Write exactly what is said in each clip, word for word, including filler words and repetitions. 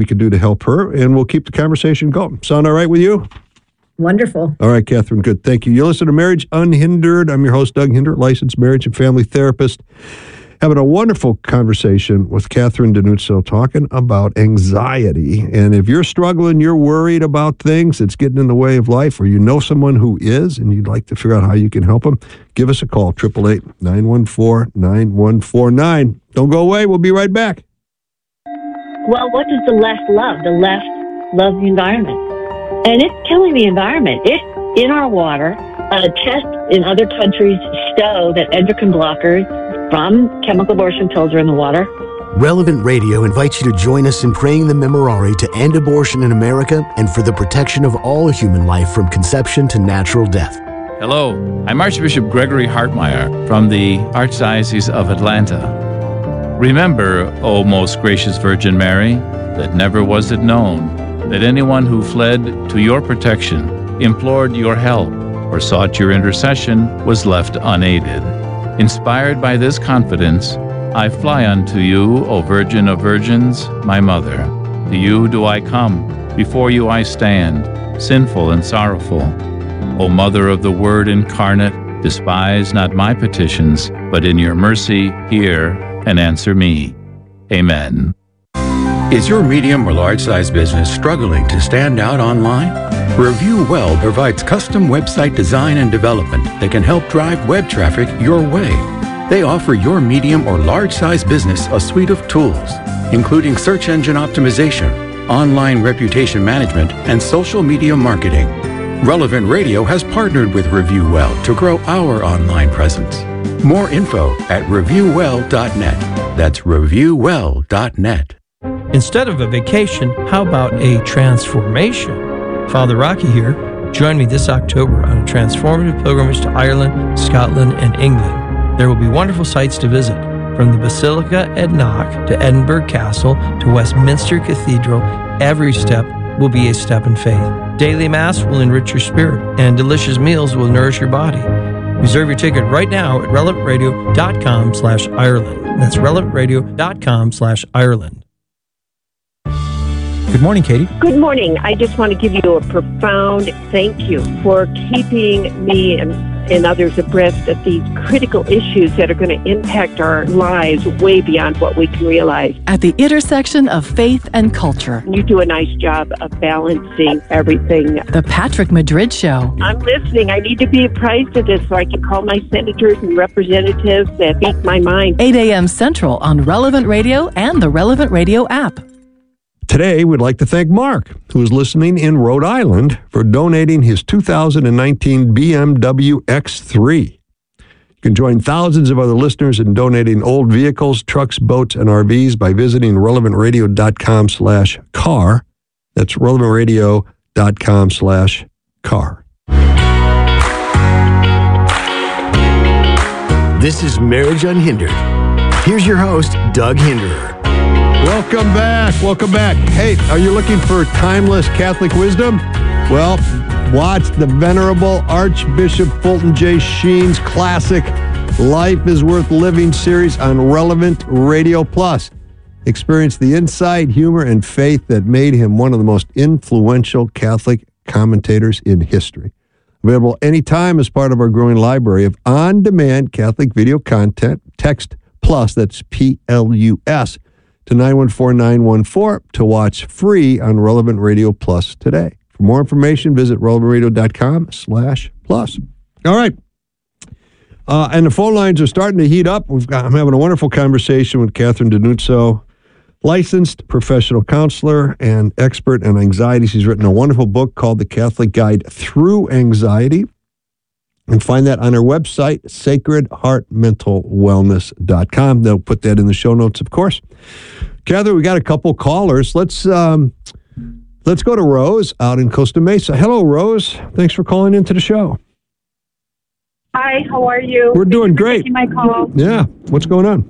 we can do to help her, and we'll keep the conversation going. Sound all right with you? Wonderful. All right, Catherine, good. Thank you. You listen to Marriage Unhindered. I'm your host, Doug Hinder, licensed marriage and family therapist. Having a wonderful conversation with Catherine Denuzzo talking about anxiety. And if you're struggling, you're worried about things, it's getting in the way of life, or you know someone who is and you'd like to figure out how you can help them, give us a call, eight eight eight, nine one four, nine one four nine. Don't go away. We'll be right back. Well, what does the left love? The left loves the environment. And it's killing the environment. It's in our water. Uh, tests in other countries show that endocrine blockers from chemical abortion pills are in the water. Relevant Radio invites you to join us in praying the Memorare to end abortion in America and for the protection of all human life from conception to natural death. Hello, I'm Archbishop Gregory Hartmeyer from the Archdiocese of Atlanta. Remember, O most gracious Virgin Mary, that never was it known that anyone who fled to your protection, implored your help, or sought your intercession was left unaided. Inspired by this confidence, I fly unto you, O Virgin of Virgins, my Mother. To you do I come, before you I stand, sinful and sorrowful. O Mother of the Word incarnate, despise not my petitions, but in your mercy hear and answer me. Amen. Is your medium or large-size business struggling to stand out online? Review Well provides custom website design and development that can help drive web traffic your way. They offer your medium or large-size business a suite of tools, including search engine optimization, online reputation management, and social media marketing. Relevant Radio has partnered with Review Well to grow our online presence. More info at review well dot net. That's review well dot net. Instead of a vacation, how about a transformation? Father Rocky here. Join me this October on a transformative pilgrimage to Ireland, Scotland, and England. There will be wonderful sights to visit, from the Basilica at Knock to Edinburgh Castle to Westminster Cathedral. Every step will be a step in faith. Daily Mass will enrich your spirit, and delicious meals will nourish your body. Reserve your ticket right now at relevant radio dot com slash Ireland. That's relevant radio dot com slash Ireland. Good morning, Katie. Good morning. I just want to give you a profound thank you for keeping me and, and others abreast of these critical issues that are going to impact our lives way beyond what we can realize. At the intersection of faith and culture. You do a nice job of balancing everything. The Patrick Madrid Show. I'm listening. I need to be apprised of this so I can call my senators and representatives that speak my mind. eight a.m. Central on Relevant Radio and the Relevant Radio app. Today, we'd like to thank Mark, who is listening in Rhode Island, for donating his two thousand nineteen B M W X three. You can join thousands of other listeners in donating old vehicles, trucks, boats, and R Vs by visiting relevant radio dot com slash car. That's relevant radio dot com slash car. This is Marriage Unhindered. Here's your host, Doug Hinderer. Welcome back. Welcome back. Hey, are you looking for timeless Catholic wisdom? Well, watch the Venerable Archbishop Fulton J. Sheen's classic Life is Worth Living series on Relevant Radio Plus. Experience the insight, humor, and faith that made him one of the most influential Catholic commentators in history. Available anytime as part of our growing library of on-demand Catholic video content. Text PLUS, that's P L U S, to nine one four nine one four to watch free on Relevant Radio Plus today. For more information, visit relevant radio dot com slash plus. All right. Uh, and the phone lines are starting to heat up. We've got, I'm having a wonderful conversation with Catherine Denuzzo, licensed professional counselor and expert on anxiety. She's written a wonderful book called The Catholic Guide Through Anxiety. You can find that on her website, sacred heart mental wellness dot com. They'll put that in the show notes, of course. Catherine, we got a couple callers. Let's um, let's go to Rose out in Costa Mesa. Hello, Rose. Thanks for calling into the show. Hi, how are you? We're Thank doing you for great. taking my call. Yeah. What's going on?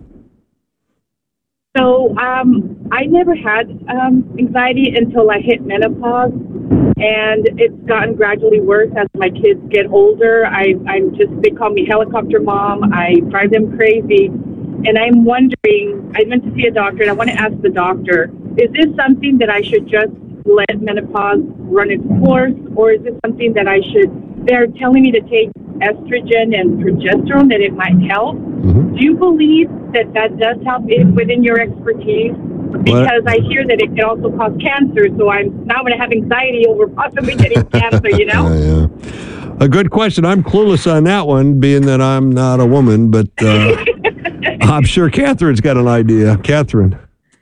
So um, I never had um, anxiety until I hit menopause, and it's gotten gradually worse as my kids get older. I, I'm just, they call me helicopter mom. I drive them crazy. And I'm wondering, I went to see a doctor, and I want to ask the doctor, is this something that I should just let menopause run its course, or is this something that I should, they're telling me to take estrogen and progesterone, that it might help. Mm-hmm. Do you believe that that does help it within your expertise? Because what? I hear that it can also cause cancer, so I'm now going to have anxiety over possibly getting cancer, you know? Uh, yeah. A good question. I'm clueless on that one, being that I'm not a woman, but uh, I'm sure Catherine's got an idea. Catherine.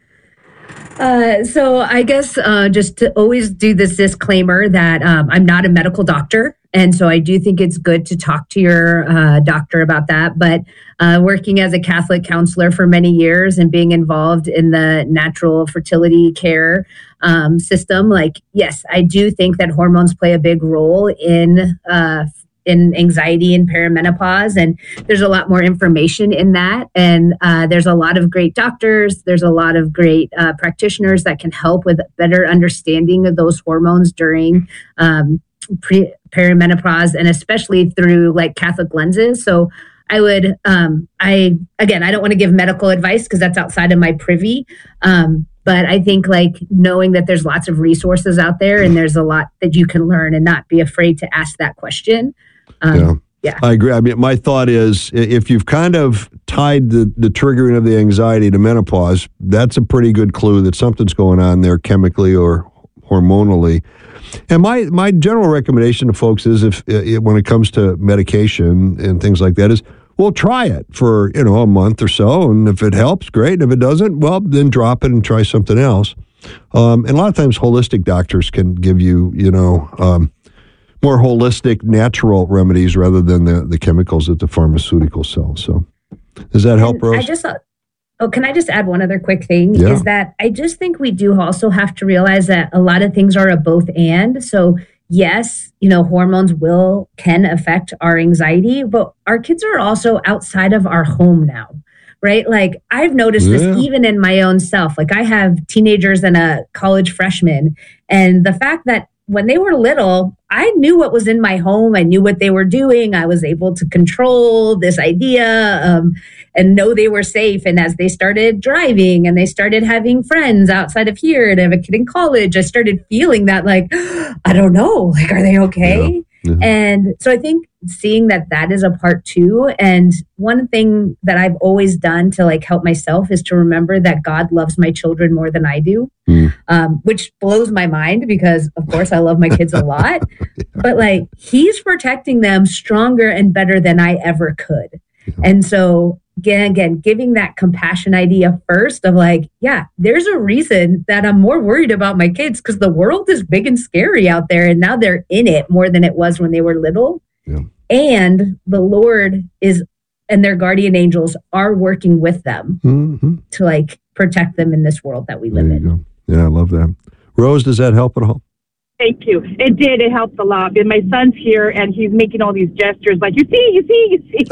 Uh, so I guess uh, just to always do this disclaimer that um, I'm not a medical doctor. And so I do think it's good to talk to your uh, doctor about that. But uh, working as a Catholic counselor for many years and being involved in the natural fertility care um, system, like, yes, I do think that hormones play a big role in uh, in anxiety and perimenopause. And there's a lot more information in that. And uh, there's a lot of great doctors. There's a lot of great uh, practitioners that can help with better understanding of those hormones during um, pre- perimenopause, and especially through like Catholic lenses. So I would, um, I, again, I don't want to give medical advice because that's outside of my privy. Um, but I think like knowing that there's lots of resources out there and there's a lot that you can learn and not be afraid to ask that question. Um, yeah. Yeah. I agree. I mean, my thought is if you've kind of tied the, the triggering of the anxiety to menopause, that's a pretty good clue that something's going on there chemically or hormonally. And my, my general recommendation to folks is if, if when it comes to medication and things like that is, well, try it for, you know, a month or so. And if it helps, great. If it doesn't, well, then drop it and try something else. Um, and a lot of times holistic doctors can give you, you know, um, more holistic, natural remedies rather than the, the chemicals that the pharmaceuticals sell. So does that help, Rose? I just, oh, can I just add one other quick thing? Yeah. Is that I just think we do also have to realize that a lot of things are a both and. So yes, you know, hormones will, can affect our anxiety, but our kids are also outside of our home now. Right? Like I've noticed Yeah. this even in my own self. Like I have teenagers and a college freshman, and the fact that when they were little, I knew what was in my home. I knew what they were doing. I was able to control this idea um, and know they were safe. And as they started driving and they started having friends outside of here and I have a kid in college, I started feeling that like, I don't know, like, are they okay? Yeah. Yeah. And so I think seeing that that is a part too. And one thing that I've always done to like help myself is to remember that God loves my children more than I do, mm. um, which blows my mind because of course I love my kids a lot, yeah. but like he's protecting them stronger and better than I ever could. Yeah. And so again, again, giving that compassion idea first of like, yeah, there's a reason that I'm more worried about my kids because the world is big and scary out there. And now they're in it more than it was when they were little. Yeah. And the Lord is, and their guardian angels are working with them mm-hmm. to like protect them in this world that we live in. Go. Yeah, I love that. Rose, does that help at all? Thank you. It did. It helped a lot. And my son's here, and he's making all these gestures like, you see, you see, you see.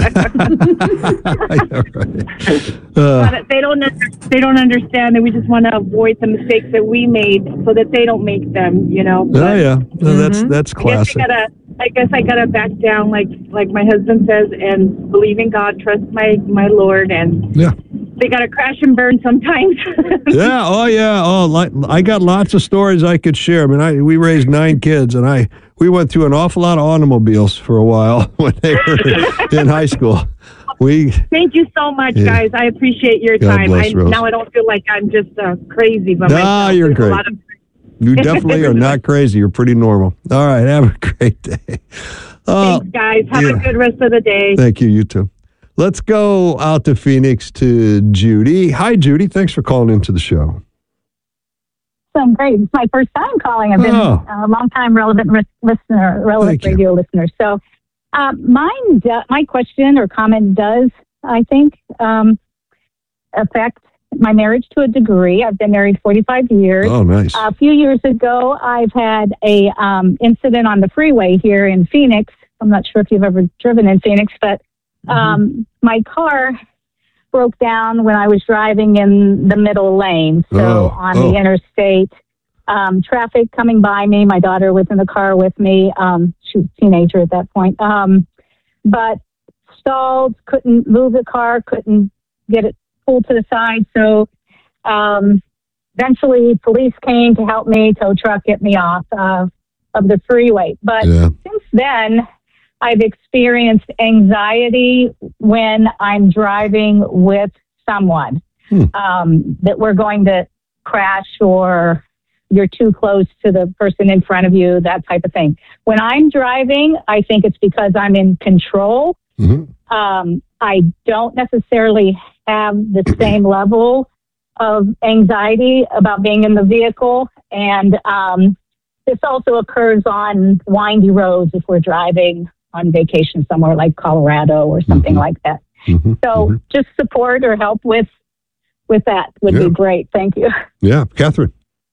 yeah, right. uh, but they don't they don't understand, and we just want to avoid the mistakes that we made so that they don't make them, you know. But, oh, yeah. No, mm-hmm. That's that's classic. I guess I gotta, I guess I gotta back down, like like my husband says, and believe in God, trust my, my Lord, and yeah. they got to crash and burn sometimes. yeah. Oh, yeah. Oh, like, I got lots of stories I could share. I mean, I we raised nine kids, and I we went through an awful lot of automobiles for a while when they were in high school. We thank you so much, yeah. guys. I appreciate your God time. Bless, I, now I don't feel like I'm just uh, crazy. But nah, you're There's great. Of- you definitely are not crazy. You're pretty normal. All right. Have a great day. Uh, Thanks, guys. Have yeah. a good rest of the day. Thank you. You too. Let's go out to Phoenix to Judy. Hi, Judy. Thanks for calling into the show. I'm great. It's my first time calling. I've been oh. a long-time relevant listener, relevant Thank radio you. listener. So uh, mine, do, my question or comment does, I think, um, affect my marriage to a degree. I've been married forty-five years. Oh, nice. A few years ago, I've had a um, incident on the freeway here in Phoenix. I'm not sure if you've ever driven in Phoenix, but Um, mm-hmm. my car broke down when I was driving in the middle lane. So oh, on oh. the interstate, um, traffic coming by me, my daughter was in the car with me. Um, she was a teenager at that point. Um, but stalled, couldn't move the car, couldn't get it pulled to the side. So, um, eventually police came to help me, tow truck get me off of, of the freeway. But Yeah. since then, I've experienced anxiety when I'm driving with someone, Hmm. um, that we're going to crash or you're too close to the person in front of you, that type of thing. When I'm driving, I think it's because I'm in control. Mm-hmm. Um, I don't necessarily have the same level of anxiety about being in the vehicle. And um, this also occurs on windy roads if we're driving on vacation somewhere like Colorado or something Mm-hmm. like that. Mm-hmm. So Mm-hmm. just support or help with with that would Yeah. be great. Thank you. Yeah, Catherine.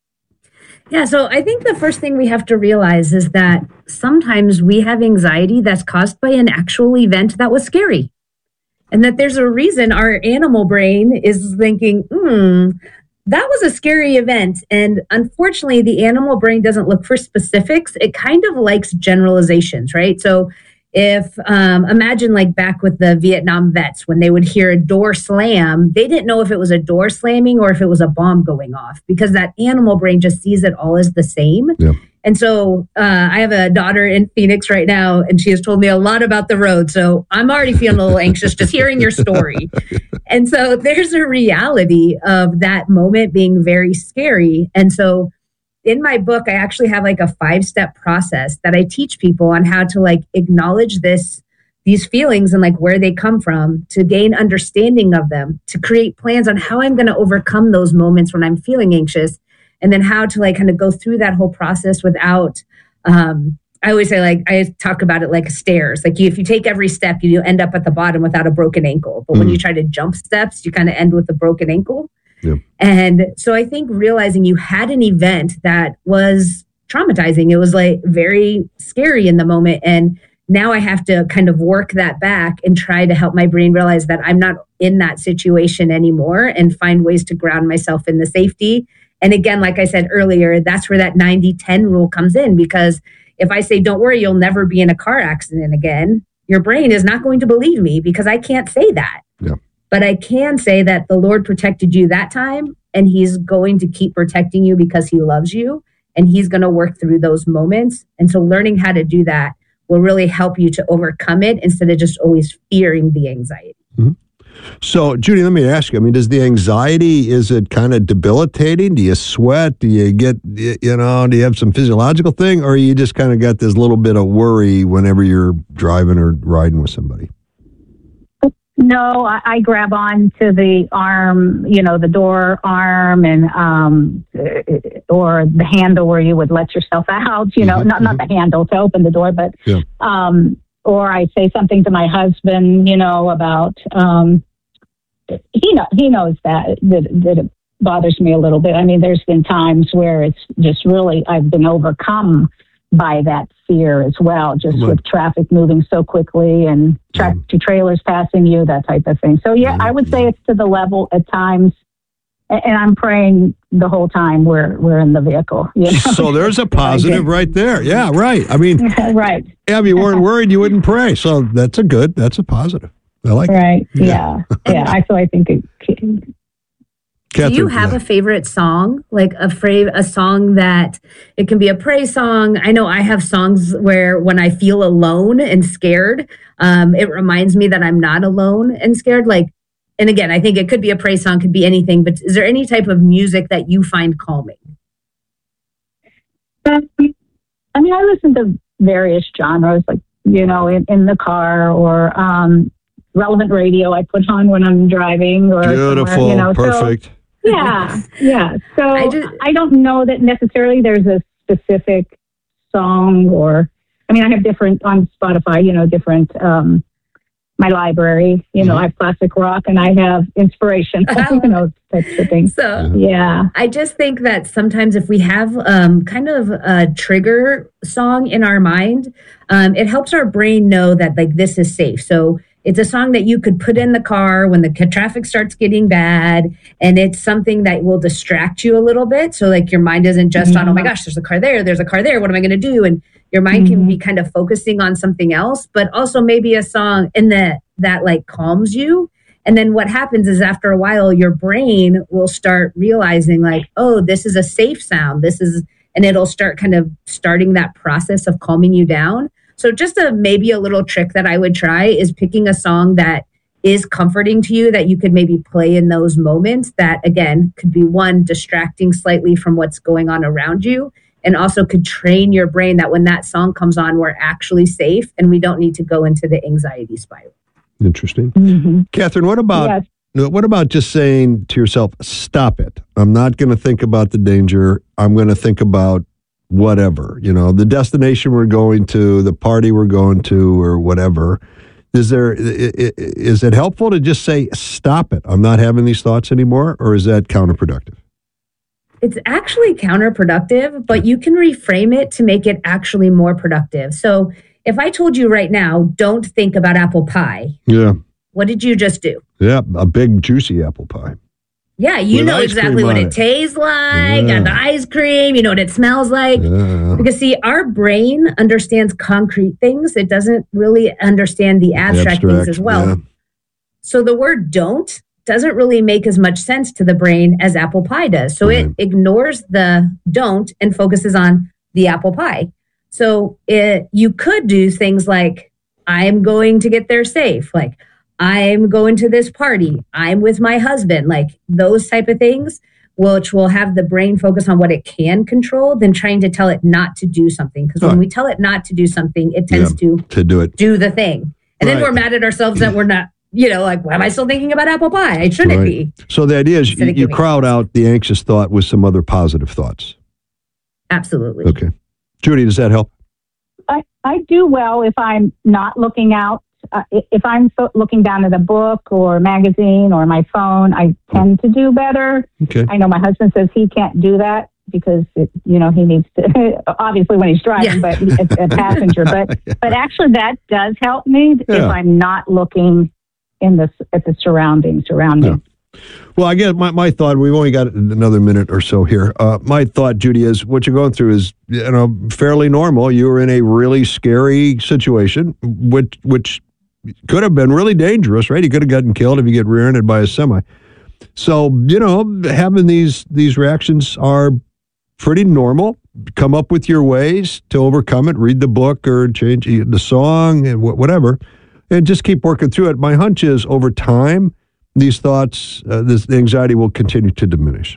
Yeah, so I think the first thing we have to realize is that sometimes we have anxiety that's caused by an actual event that was scary. And that there's a reason our animal brain is thinking, hmm, that was a scary event. And unfortunately, the animal brain doesn't look for specifics. It kind of likes generalizations, right? So if, um, imagine like back with the Vietnam vets, when they would hear a door slam, they didn't know if it was a door slamming or if it was a bomb going off, because that animal brain just sees it all as the same. Yeah. And so uh, I have a daughter in Phoenix right now, and she has told me a lot about the road. So I'm already feeling a little anxious just hearing your story. And so there's a reality of that moment being very scary. And so in my book, I actually have like a five-step process that I teach people on how to like acknowledge this, these feelings and like where they come from, to gain understanding of them, to create plans on how I'm going to overcome those moments when I'm feeling anxious, and then how to like kind of go through that whole process without, um, I always say, like, I talk about it like stairs. Like you, if you take every step, you end up at the bottom without a broken ankle. But mm. when you try to jump steps, you kind of end with a broken ankle. Yep. And so I think realizing you had an event that was traumatizing, it was like very scary in the moment. And now I have to kind of work that back and try to help my brain realize that I'm not in that situation anymore, and find ways to ground myself in the safety. And again, like I said earlier, that's where that ninety ten rule comes in, because if I say, don't worry, you'll never be in a car accident again, your brain is not going to believe me, because I can't say that. Yeah. But I can say that the Lord protected you that time, and he's going to keep protecting you because he loves you, and he's going to work through those moments. And so learning how to do that will really help you to overcome it instead of just always fearing the anxiety. Mm-hmm. So, Judy, let me ask you, I mean, does the anxiety, is it kind of debilitating? Do you sweat? Do you get, you know, do you have some physiological thing? Or you just kind of got this little bit of worry whenever you're driving or riding with somebody? No, I, I grab on to the arm, you know, the door arm, and um, or the handle where you would let yourself out, you know, Mm-hmm, not mm-hmm. not the handle to open the door, but Yeah. um, or I say something to my husband, you know, about um, he know he knows that, that that it bothers me a little bit. I mean, there's been times where it's just really I've been overcome by that fear as well, just Right. with traffic moving so quickly and tractor trailers passing you, that type of thing. So yeah, I would say it's to the level at times, a- and I'm praying the whole time we're we're in the vehicle. You know? So there's a positive right there. Yeah, right. I mean, right. yeah, if you weren't worried, you wouldn't pray. So that's a good, that's a positive. I like it. Right. Yeah. Yeah. I so I think it. Catherine, Do you have yeah. a favorite song, like a fra- a song that it can be a praise song? I know I have songs where when I feel alone and scared, um, it reminds me that I'm not alone and scared. Like, and again, I think it could be a praise song, could be anything. But is there any type of music that you find calming? Um, I mean, I listen to various genres, like, you know, in, in the car, or um, relevant radio I put on when I'm driving, or Beautiful, somewhere, you know, perfect. So, yeah, yeah. So I I, just- I don't know that necessarily there's a specific song, or I mean, I have different on Spotify, you know, different. Um, my library, you know, Mm-hmm. I have classic rock and I have inspiration, you know, types of things. So Yeah. I just think that sometimes if we have um, kind of a trigger song in our mind, um, it helps our brain know that like this is safe. So it's a song that you could put in the car when the ca- traffic starts getting bad, and it's something that will distract you a little bit. So like your mind isn't just on, oh my gosh, there's a car there, there's a car there, what am I going to do? And your mind can be kind of focusing on something else, but also maybe a song in that that like calms you And then what happens is after a while, your brain will start realizing like, oh, this is a safe sound. This is, and it'll start kind of starting that process of calming you down. So just a, maybe a little trick that I would try is picking a song that is comforting to you that you could maybe play in those moments that, again, could be one, distracting slightly from what's going on around you, and also could train your brain that when that song comes on, we're actually safe and we don't need to go into the anxiety spiral. Interesting. Mm-hmm. Catherine, what about Yes. what about just saying to yourself, stop it. I'm not going to think about the danger. I'm going to think about whatever, you know, the destination we're going to, the party we're going to, or whatever. Is there, is it helpful to just say, stop it, I'm not having these thoughts anymore, or is that counterproductive? It's actually counterproductive, but you can reframe it to make it actually more productive. So if I told you right now, don't think about apple pie, Yeah. what did you just do? Yeah, a big, juicy apple pie. Yeah, you With know ice exactly cream what on it it. tastes like, Yeah. and the ice cream, you know what it smells like. Yeah. Because see, our brain understands concrete things. It doesn't really understand the abstract, things Abstract, as well. yeah. So the word don't doesn't really make as much sense to the brain as apple pie does. So Right. it ignores the don't and focuses on the apple pie. So it, you could do things like, I'm going to get there safe. Like, I'm going to this party. I'm with my husband. Like those type of things, which will have the brain focus on what it can control than trying to tell it not to do something. Because when Right. we tell it not to do something, it tends Yeah, to to do it. do the thing. And then Right. we're mad at ourselves that we're not, you know, like, why am I still thinking about apple pie? I shouldn't Right. be. So the idea is Instead you, of you giving- crowd out the anxious thought with some other positive thoughts. Absolutely. Okay. Judy, does that help? I, I do well if I'm not looking out. Uh, i- if I'm so- looking down at a book or magazine or my phone, I tend to do better. Okay. I know my husband says he can't do that because, it, you know, he needs to, obviously when he's driving, Yeah. but he- a, a passenger. But but actually that does help me if Yeah. I'm not looking in the at the surroundings around me. Well, I guess my, my thought, we've only got another minute or so here. Uh, my thought, Judy, is what you're going through is, you know, fairly normal. You were in a really scary situation, which which could have been really dangerous, right? You could have gotten killed if you get rear-ended by a semi. So, you know, having these these reactions are pretty normal. Come up with your ways to overcome it. Read the book or change the song and wh- whatever, and just keep working through it. My hunch is over time, these thoughts, uh, this the anxiety will continue to diminish.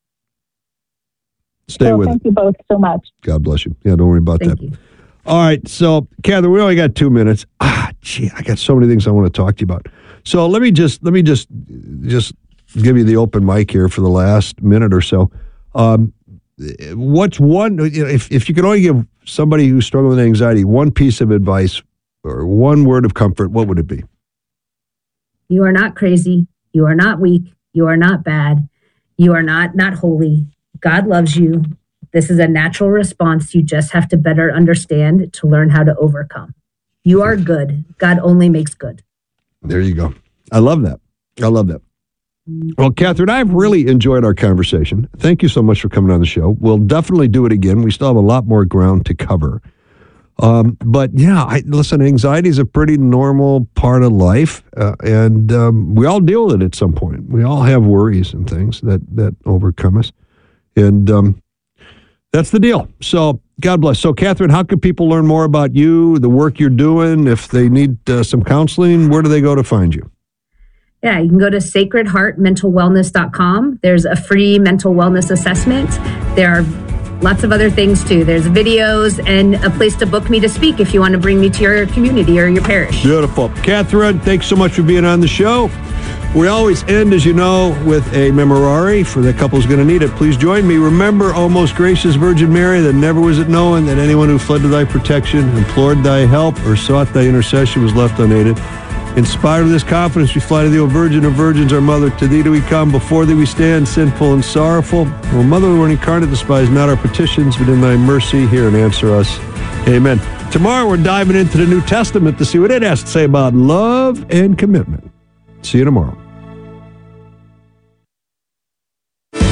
Stay So with thank it. you both so much. God bless you. Yeah, don't worry about Thank that. you. All right, so Catherine, we only got two minutes. Ah, gee, I got so many things I want to talk to you about. So let me just let me just just give you the open mic here for the last minute or so. Um, what's one? You know, if if you could only give somebody who's struggling with anxiety one piece of advice or one word of comfort, what would it be? You are not crazy. You are not weak. You are not bad. You are not not holy. God loves you. This is a natural response. You just have to better understand to learn how to overcome. You are good. God only makes good. There you go. I love that. I love that. Well, Catherine, I've really enjoyed our conversation. Thank you so much for coming on the show. We'll definitely do it again. We still have a lot more ground to cover. Um, but yeah, I, listen, anxiety is a pretty normal part of life, uh, and um, we all deal with it at some point. We all have worries and things that, that overcome us. And um, that's the deal. So God bless. So Catherine, how can people learn more about you, the work you're doing? If they need uh, some counseling, where do they go to find you? Yeah, you can go to sacred heart mental wellness dot com. There's a free mental wellness assessment. There are lots of other things too. There's videos and a place to book me to speak if you want to bring me to your community or your parish. Beautiful. Catherine, thanks so much for being on the show. We always end, as you know, with a memorare for the couple who's going to need it. Please join me. Remember, O most gracious Virgin Mary, that never was it known that anyone who fled to thy protection, implored thy help, or sought thy intercession was left unaided. Inspired with this confidence, we fly to thee, O Virgin of Virgins, our Mother. To thee do we come, before thee we stand, sinful and sorrowful. O Mother of the Word incarnate, despise not our petitions, but in thy mercy hear and answer us. Amen. Tomorrow we're diving into the New Testament to see what it has to say about love and commitment. See you tomorrow.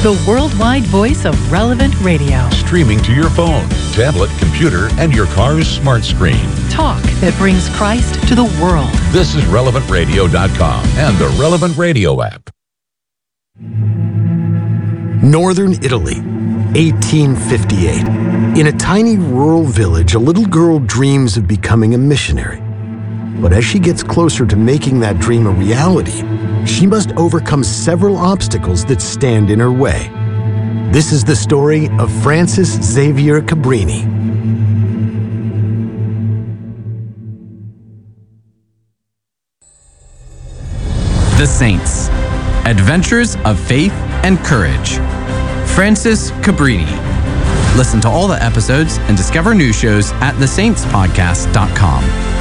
the worldwide voice of Relevant Radio. Streaming to your phone, tablet, computer, and your car's smart screen. Talk that brings Christ to the world. This is relevant radio dot com and the Relevant Radio app. Northern Italy, eighteen fifty-eight. In a tiny rural village, a little girl dreams of becoming a missionary. But as she gets closer to making that dream a reality, she must overcome several obstacles that stand in her way. This is the story of Francis Xavier Cabrini. The Saints. Adventures of Faith and Courage. Francis Cabrini. Listen to all the episodes and discover new shows at the saints podcast dot com.